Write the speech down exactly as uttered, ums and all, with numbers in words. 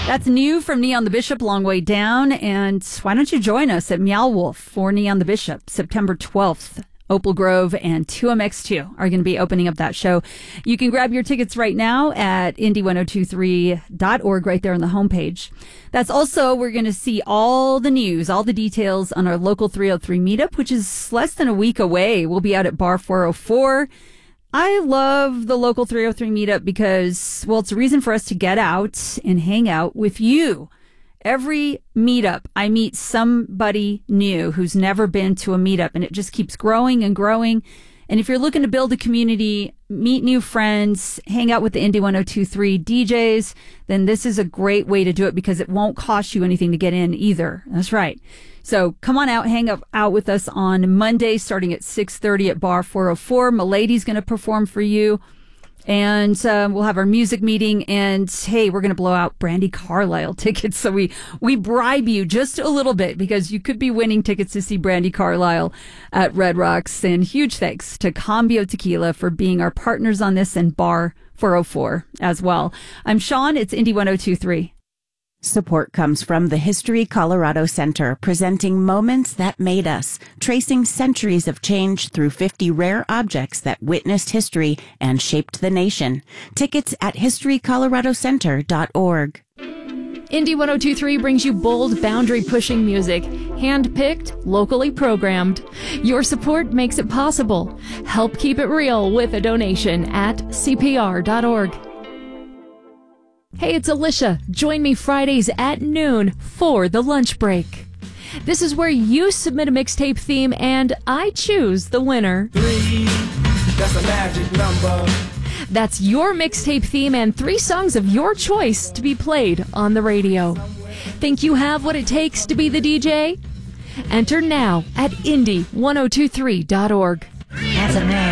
That's new from Neon the Bishop, Long Way Down. And why don't you join us at Meow Wolf for Neon the Bishop, September twelfth. Opal Grove and two M X two are going to be opening up that show. You can grab your tickets right now at indy ten twenty-three dot org right there on the homepage. That's also, we're going to see all the news, all the details on our local three oh three meetup, which is less than a week away. We'll be out at Bar four oh four. I love the local three oh three meetup because, well, it's a reason for us to get out and hang out with you. Every meetup, I meet somebody new who's never been to a meetup, and it just keeps growing and growing. And if you're looking to build a community, meet new friends, hang out with the Indy ten twenty-three D Js, then this is a great way to do it because it won't cost you anything to get in either. That's right. So come on out, hang up, out with us on Monday starting at six thirty at Bar four oh four. Milady's going to perform for you. And uh, we'll have our music meeting. And, hey, we're going to blow out Brandi Carlile tickets. So we, we bribe you just a little bit because you could be winning tickets to see Brandi Carlile at Red Rocks. And huge thanks to Cambio Tequila for being our partners on this, and Bar four oh four as well. I'm Sean. It's Indy ten twenty-three. Support comes from the History Colorado Center, presenting Moments That Made Us, tracing centuries of change through fifty rare objects that witnessed history and shaped the nation. Tickets at history colorado center dot org. Indy ten twenty-three brings you bold, boundary-pushing music, hand-picked, locally programmed. Your support makes it possible. Help keep it real with a donation at c p r dot org. Hey, it's Alicia. Join me Fridays at noon for the lunch break. This is where you submit a mixtape theme and I choose the winner. Three, that's a magic number. That's your mixtape theme and three songs of your choice to be played on the radio. Think you have what it takes to be the D J? Enter now at indy ten twenty-three dot org. That's a man.